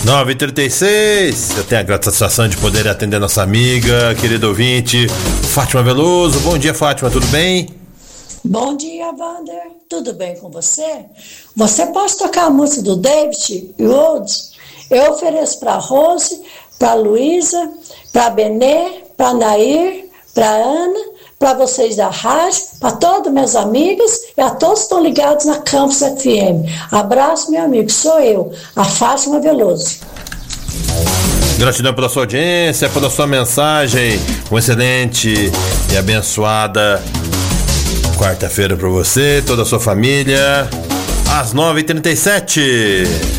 9h36, eu tenho a grata satisfação de poder atender nossa amiga, querida ouvinte, Fátima Veloso. Bom dia, Fátima, tudo bem? Bom dia, Wander. Tudo bem com você? Você pode tocar a música do David Rhodes? Eu ofereço para Rose, para Luísa, para Benê, para Nair, para Ana, para vocês da rádio, para todos meus amigos e a todos que estão ligados na Campus FM. Abraço, meu amigo. Sou eu, a Fátima Veloso. Gratidão pela sua audiência, pela sua mensagem. Uma excelente e abençoada quarta-feira para você, toda a sua família. Às 9h37.